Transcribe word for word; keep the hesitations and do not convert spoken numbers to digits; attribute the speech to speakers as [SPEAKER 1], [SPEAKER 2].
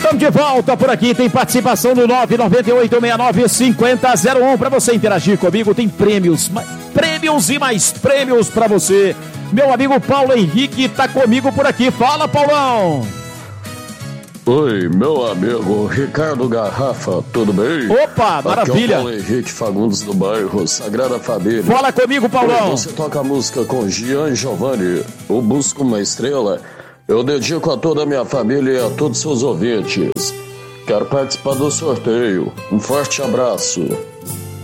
[SPEAKER 1] Estamos de volta por aqui, tem participação no nove nove oito seis nove cinco zero zero um para você interagir comigo, tem prêmios, mais, prêmios e mais prêmios para você. Meu amigo Paulo Henrique tá comigo por aqui, fala Paulão.
[SPEAKER 2] Oi, meu amigo Ricardo Garrafa, tudo bem?
[SPEAKER 1] Opa, maravilha.
[SPEAKER 2] Aqui é o Paulo Henrique Fagundes do bairro Sagrada Família.
[SPEAKER 1] Fala comigo, Paulão.
[SPEAKER 2] Você toca a música com Gian Giovanni, Eu Busco Uma Estrela. Eu dedico a toda a minha família e a todos seus ouvintes. Quero participar do sorteio. Um forte abraço.